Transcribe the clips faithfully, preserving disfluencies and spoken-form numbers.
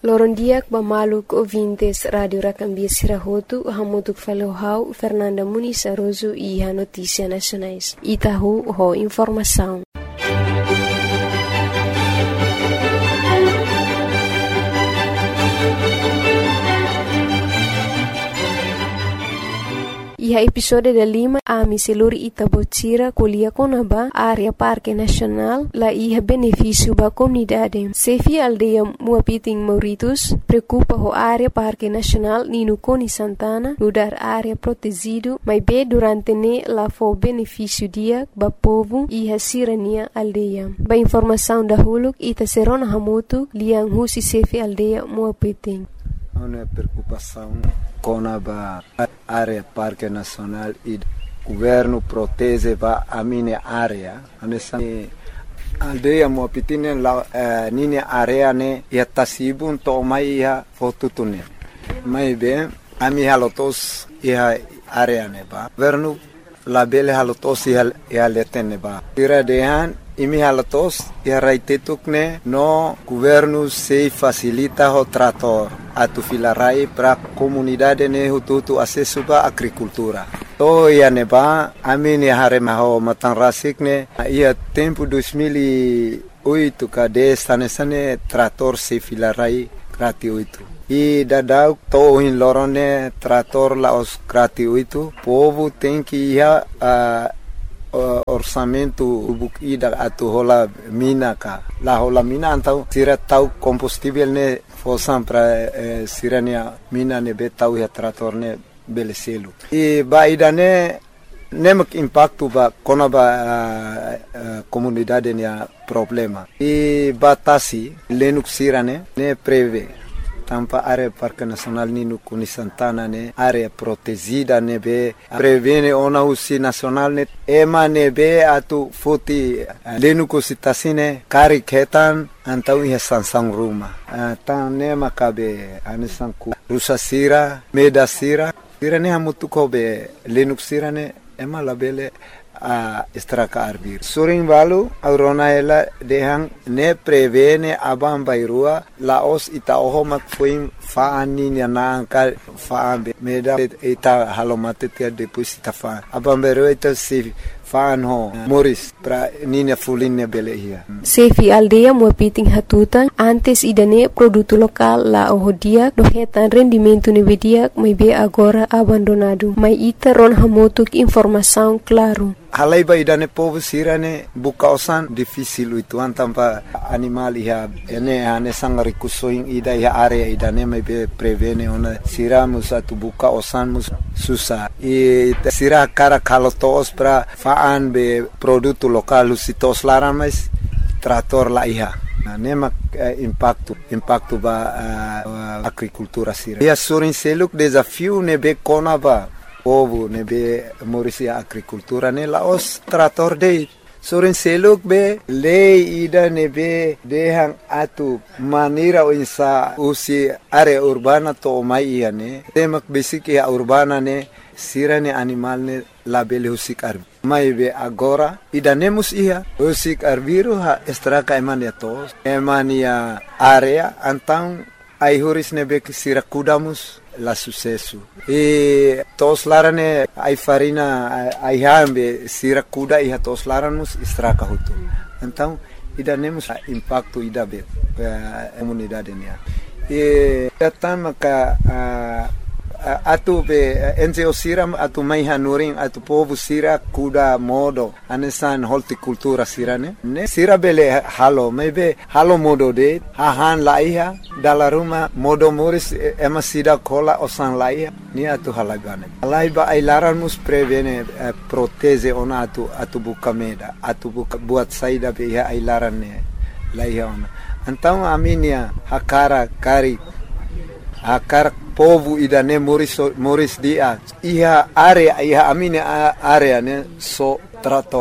Lorondiak bamaluk ouvintes Radio Racambia Sirahotu, hamutuk falohau Fernanda Muniz Aroso e a Notícia Nacionais. Itahu ho informação. E a episódio da Lima, a miseluri Itabotira, colia conaba, área Parque Nacional, lá ia benefício para a comunidade. Sefi aldeia Muapiting Mauritus, preocupa a área Parque Nacional Nino Coni Santana, no dar área protegido, mas bem durante ne lá foi benefício dia, para povo e a sirania aldeia. Ba informação da Huluk, Ita Serona Hamutu, liang husi Sefi aldeia Muapiting. Uma preocupação com a área Parque Nacional e o governo protege a minha área. A aldeia Muapiting la minha área ne ia tasibun to mai ia fotutune. Mai bem a minha halotos ia área ne ba. Governo la bele halotos ia ia letene ba. Tira dehan imi halatos ia raitetukne no governo se facilita o trator atu filarai para comunidade ne hututu acesso ba agricultura. To ia ne ba amini hare maho matanrasik ne ia tempo dois mil e oito kade sane sane trator se filarai gratuito. E dadau to in lorone trator la os gratuito. Povo tem que ia a Uh, orçamento ida atu hola mina ka la hola mina antau sira tau combustível ne fosan para eh, sirania mina ne betau ya trator ne beleselu e ba ida ne nemak impacto ba kona ba uh, uh, comunidade ne problema e batasi lenuk sirane ne preve tampa área Parque Nacional Nino Coni Santana ne área protegida ne be prevene ona usi nacional ne ema ne be atu futi lenu kusitasine kari ketan antau ia sansang ruma tan ne makabe anisanku rusa sira meda sira sira ne hamutu ko be lenu sira ne ema labele a estraka arbir suring balu aurona ela dehang ne prevene abam bairua laos ita ohomak fuim faani na ka faambe meda ita halomate tia depois ita fa abam bairua ita se faan ho moris pra nina fulinne belehia Sefi aldeia Muapiting hatutan antes idane produto lokal la ohodia do hetan rendimento nevedia mai be agora abandonado mai ita ron hamotuk informação claro. Halai ba idane povo sirane bukausan difícil itu antampa animal ia ene ane sangari kusoing ida ia area idane mai be prevene ona sira musa tu buka osan mus susah e sira cara kalotos pra faan be produto lokal sitos laran mais trator la ia nema uh, impacto impacto ba uh, agricultura sira ia surin seluk desafio ne be kona ba povo ne be morisia agricultura ne laos trator de sorin seluk be lei ida ne be dehang atu manira insa usi area urbana to mai ia ne temak basic ia urbana ne sira ne animal ne labele husik arbi mai be agora ida nemus ia husik arbiru ha estraka emania tos emania area antang ai huris ne be sira kudamus la sucesso e tos larane ai farina ai hambe sira kuda ia tos laramus estraka hutu então ida nemus impacto ida be comunidade nia e tama ka atu be enze siram atu mai hanuring atu povo sira kuda modo anesan horticultura sirane ne sira bele halo maybe halo modo de hahan laiha dala ruma modo moris ema sida kola osan laiha ni atu halagane laiba ai laran mus prevene eh, proteze ona atu atu bukameda atu buka buat saida be ya ai laran ne laiha ona então aminia hakara kari hakara povo idane moris moris dia iha area iha amine area ne so trator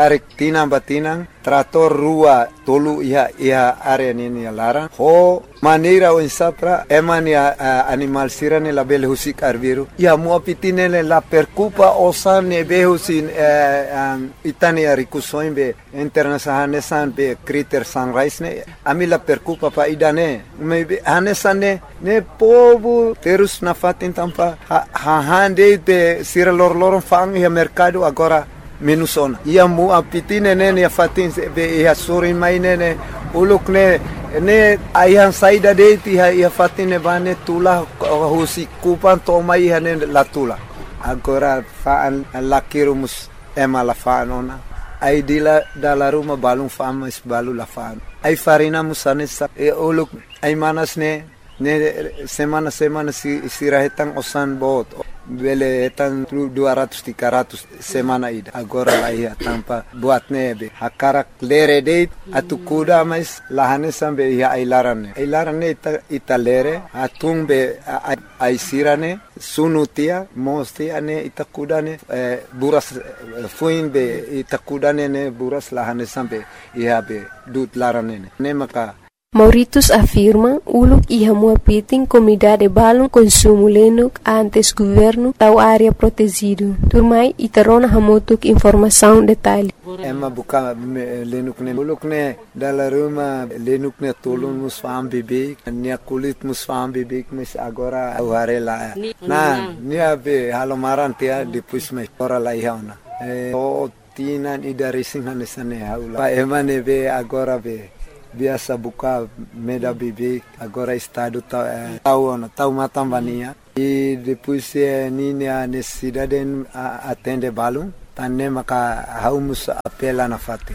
tarik tinang batinang trator rua tolu iha iha area nini larang ho manira o insapra emani uh, animal sirane la bele husik arbiru ia muapitine la percupa osane behusin uh, um, itani arikusoimbe internasahane san be kriter sunrise ne ami la percupa pa idane me hanesane ne povo terus na fatin tampa ha, ha hande be sira lor lor fang ia mercado agora minusona ia muapitine ne fatin be ia suri mainene uluk ne ne ayah saida de ti ia fatine bane tula husi kupan to mai hane la tula agora faan lakirumus ema la faanona ai dila dala ruma balung fama is balu la faan ai farina musane sa e uluk ai manas ne ne semana semana si sirahetang osan bot bele etan dua ratus tiga ratus semana ida agora la ia tampa buat nebe hakarak lere date atu kuda mais lahane sambe ia ailarane ailarane ita, ita lere atung be ai sirane sunutia mosti ane ita kudane eh, buras eh, fuin be ita kudane ne buras lahane sambe ia be dut larane ne maka Mauritius afirma uluk iha muapiting comunidade balon consumo lenuk antes governo tau área protegido. Turmai itarona hamutuk informação detalhe. Emma buka lenuk ne uluk ne dala ruma lenuk ne tolun musfam bibik nia kulit musfam bibik mis agora aware la. Na nia be halomaran tia depois me ora la ihauna. Eh o tinan idarisin hanesane haula. Pa emma ne be agora be biasa buka meda bibik agora estado tau eh, tau na tau matambania e depois eh, nini a necessidade a atende balum tanne maka haumus apela na fate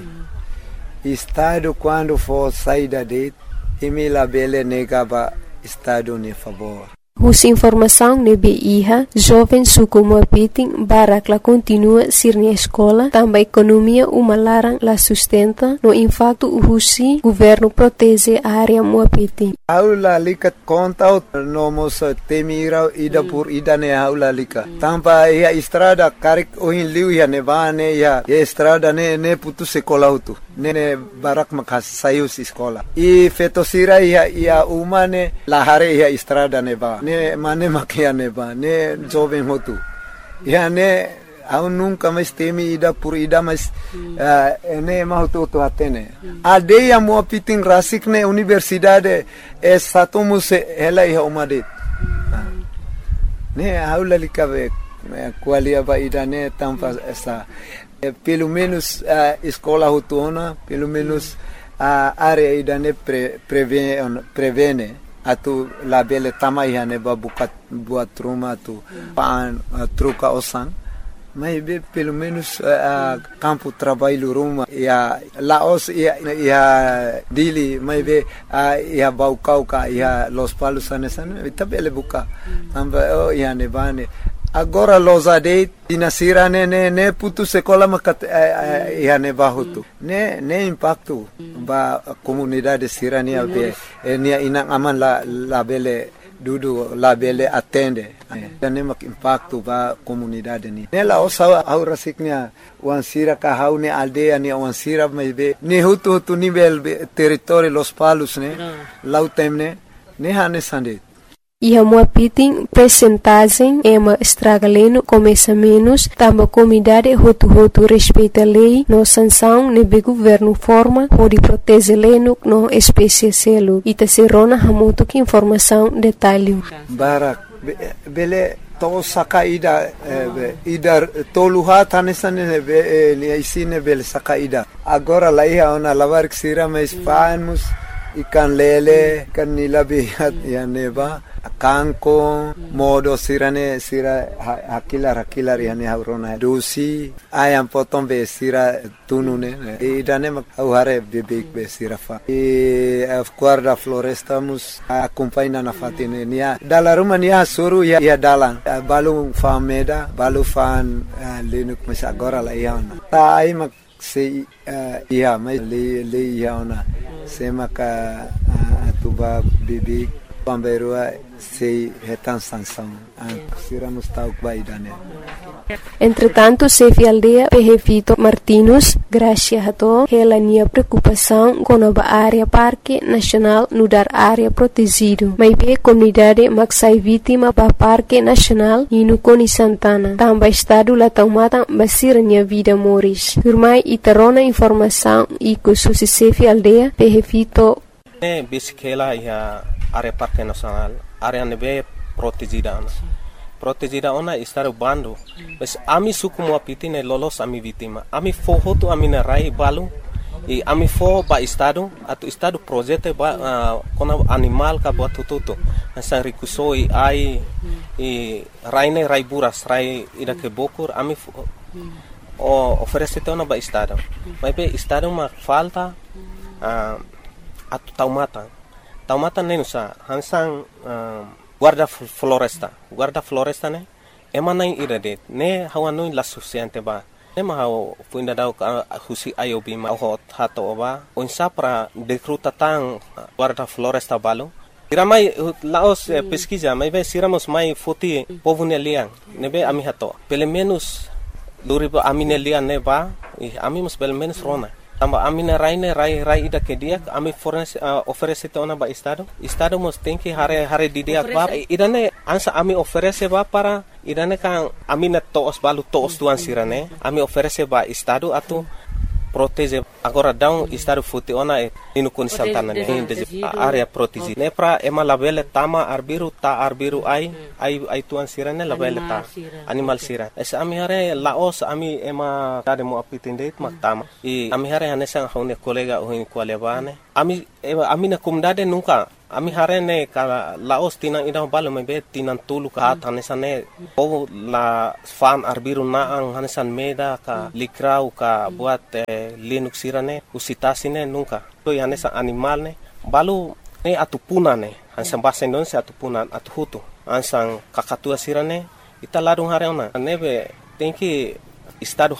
mm. Estado quando for saída de emila bele negaba estado ne favor. Husi informação nebe iha, jovem suku muapiting barak la continua sirnia escola, tamba economia uma larang la sustenta, no impacto husi governo protege a área muapiting. Aula likat kontau no mos temira ida pur ida ne aula lika. Tamba ia estrada karik ohin liu ia nevane ia estrada ne ne putu sekolah utu. Nene barak makas sayus sekolah. I fetosira ia ia umane lahare ia estrada neba. Ne mane makia neba ne jovem hotu ya ne au nunca mais temi ida por ida mas mm. uh, ne mahutu tu atene mm. ade ya muapiting rasik ne universidade é satumus ela ia umade mm. ne aula likabe qualia ba ida ne tampa essa eh, pelo menos uh, escola hutuna pelo menos a uh, área ida ne pre, prevene prevene atu labele tamai ne babukat buat rumah tu pan uh, truca osan mas be pelo menos uh, campo trabalho rumah ya laos ya ya dili mas be uh, ya baukau ka ya los palos anesan tabele buka tamba oh ya ne bane agora losade dinasira ne ne ne putu sekolah makat eh, ya ne bahutu ne ne impacto ba comunidade sirania be eh, nia inang aman la la bele dudu la bele atende eh, ne mak impacto ba comunidade ni ne la osa aura siknia wansira ka haune aldea ni wansira me be ne hutu hutu nivel territorio los palos ne lautemne ne hane sande. Iha muapiting percentagem ema estragaleno começa menos, tamba comunidade hotu-hotu respeita lei, no sanção nebe governo forma, pode proteger leno no espécie selo, ita serona hamutuk informação detalhe. Barak, bele to saka ida, ida toluha tanesane be isine bele saka ida. Agora lá ia ona lavar que sira mais panos, ikan lele, kan nilabihat ya neba. Kanko modo sirane sira hakilar hakilar yani haurona dosi ayam potong be sira tunune e dane mak hare bebek be sira fa e guarda floresta mus acompanha na fatine nia dala rumania suru ya ya dalan balu fameda balu fan lenuk mas agora la iana ta ai mak se ia mai le le iana se maka tuba bebek pamberua sei retan sanção. Sira mustau baidane. Entretanto, Sefi Aldea Pehefito Martinus, graças a to, ela tinha preocupação com a área Parque Nacional no dar área protegido. Mas bem comunidade maxai vítima para Parque Nacional e no Coni Santana. Também estado lá tomada basir minha vida moris. Firmai e tarona informação e que susi Sefi Aldea Pehefito. É, bisquela e a área Parque Nacional, área nebe protegida. Protegida ona estar bando. Mas ami suku mo apitine lolos ami vítima. Ami fohoto ami na rai balu. E ami fo ba estado, atu estado projeto ba uh, kona animal ka buat tututo. Nasa rikusoi ai e raine rai buras rai ida ke bokur ami fo, o oferece te ona ba estado. Mas be estado ma falta uh, atu taumata. Taumata nenusa hansang uh, guarda floresta, guarda floresta ne, emana ida de, ne hawanui la suficiente ba, ne mahau puinda dau ka husi ayobi ma ho hato ba, onsa para decruta tang guarda floresta balo. Iramai laos eh, pesquisa, mai be siramos mai foti povune liang, ne be ami hato. Pelo menos luribo amine liang ne ba, e ami mus pelo menos rona. Tamba amina raine rai rai ida ke dia ami fornece uh, oferece te ona ba estado estado mos tem que hare hare di dia ba idane ansa ami oferece ba para idane kan amina toos balu toos tuan sirane ami oferece ba estado atu protege agora down estado futi ona e inu kun santana ne area protege ne pra ema labele tama arbiru ta arbiru ai ai ai tuan sirane labele ta animal sira es ami hare laos ami ema tade mo apitinde mak tama e ami hare hanesa haune kolega ohin kwalebane ami ami na kumdade nunca ami hare ne ka laos tinang ida balo mebe tinang tulu ka hanesa ne o la fan arbiru na ang hanesan meda ka likrau ka buat eh, linux sirane usitasine nunca to hanesa animal ne balu ne atupuna ne hansan bahasa Indonesia atupuna atuhutu hansan kakatua sirane ita ladung hare ona nebe tenki estado